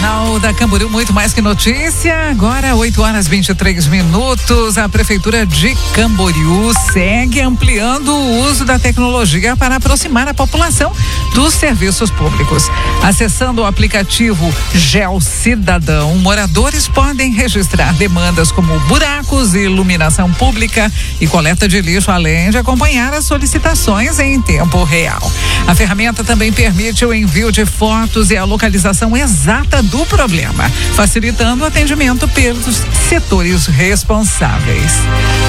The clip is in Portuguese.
Jornal da Camboriú, muito mais que notícia. Agora, 8h23. A Prefeitura de Camboriú segue ampliando o uso da tecnologia para aproximar a população dos serviços públicos. Acessando o aplicativo Geo Cidadão, moradores podem registrar demandas como buracos, iluminação pública e coleta de lixo, além de acompanhar as solicitações em tempo real. A ferramenta também permite o envio de fotos e a localização exata do problema, facilitando o atendimento pelos setores responsáveis.